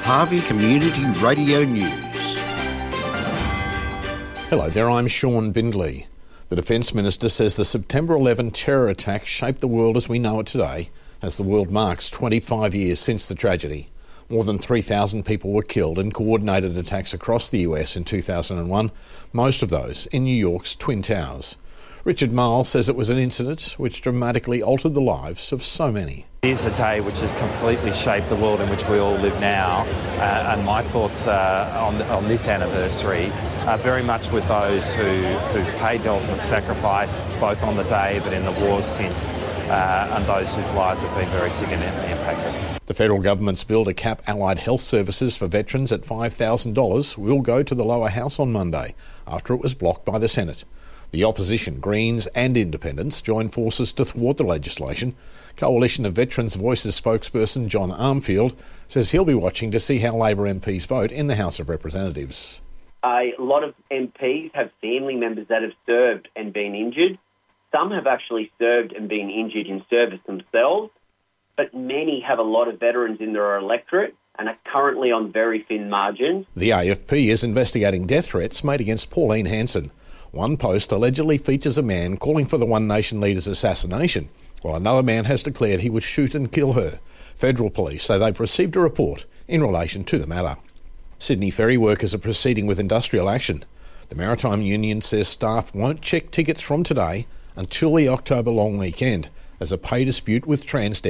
Harvey Community Radio News. Hello there, I'm Sean Bindley. The Defence Minister says the September 11 terror attack shaped the world as we know it today, as the world marks 25 years since the tragedy. More than 3,000 people were killed in coordinated attacks across the US in 2001, most of those in New York's Twin Towers. Richard Miles says it was an incident which dramatically altered the lives of so many. It is a day which has completely shaped the world in which we all live now, and my thoughts on this anniversary are very much with those who paid the ultimate sacrifice, both on the day but in the wars since, and those whose lives have been very significantly impacted. The federal government's bill to cap allied health services for veterans at $5,000 will go to the lower house on Monday, after it was blocked by the Senate. The opposition, Greens and Independents, joined forces to thwart the legislation. Coalition of Veterans Voices spokesperson John Armfield says he'll be watching to see how Labor MPs vote in the House of Representatives. A lot of MPs have family members that have served and been injured. Some have actually served and been injured in service themselves, but many have a lot of veterans in their electorate and are currently on very thin margins. The AFP is investigating death threats made against Pauline Hanson. One post allegedly features a man calling for the One Nation leader's assassination, while another man has declared he would shoot and kill her. Federal police say they've received a report in relation to the matter. Sydney ferry workers are proceeding with industrial action. The Maritime Union says staff won't check tickets from today until the October long weekend, as a pay dispute with Transdev